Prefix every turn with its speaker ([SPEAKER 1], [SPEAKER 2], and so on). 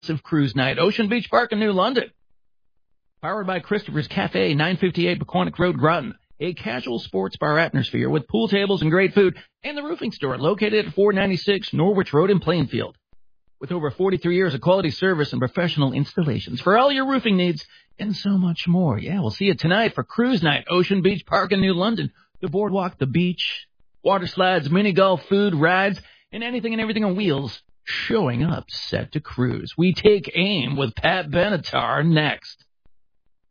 [SPEAKER 1] Cruise night, Ocean Beach Park in New London. Powered by Christopher's Cafe, 958 Pequannock Road, Groton. A casual sports bar atmosphere with pool tables and great food. And the roofing store located at 496 Norwich Road in Plainfield. With over 43 years of quality service and professional installations for all your roofing needs and so much more. Yeah, we'll see you tonight for Cruise Night, Ocean Beach Park in New London. The boardwalk, the beach, water slides, mini golf, food, rides, and anything and everything on wheels showing up set to cruise. We take aim with Pat Benatar next.